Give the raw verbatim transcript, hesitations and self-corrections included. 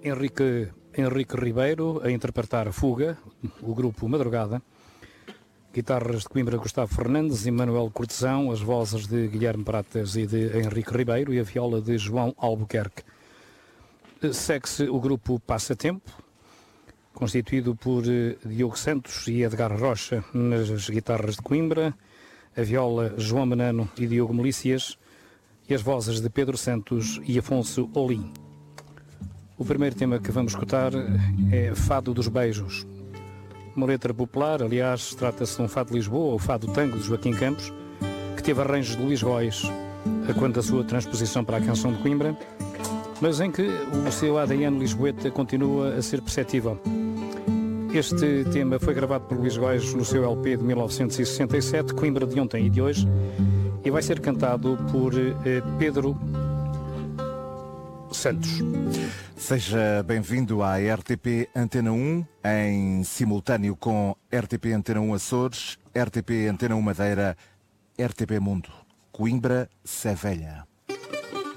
Henrique, Henrique Ribeiro a interpretar Fuga, o grupo Madrugada. Guitarras de Coimbra, Gustavo Fernandes e Manuel Cortesão, as vozes de Guilherme Pratas e de Henrique Ribeiro e a viola de João Albuquerque. Segue-se o grupo Passatempo, constituído por Diogo Santos e Edgar Rocha nas guitarras de Coimbra, a viola João Menano e Diogo Melícias e as vozes de Pedro Santos e Afonso Olim. O primeiro tema que vamos escutar é Fado dos Beijos. Uma letra popular, aliás, trata-se de um fado de Lisboa, o fado tango de Joaquim Campos, que teve arranjos de Luís Góis, quanto à sua transposição para a canção de Coimbra, mas em que o seu A D N lisboeta continua a ser perceptível. Este tema foi gravado por Luís Góis no seu L P de mil novecentos e sessenta e sete, Coimbra de ontem e de hoje, e vai ser cantado por eh, Pedro Santos. Seja bem-vindo à R T P Antena um, em simultâneo com R T P Antena um Açores, R T P Antena um Madeira, R T P Mundo, Coimbra, Sevilha.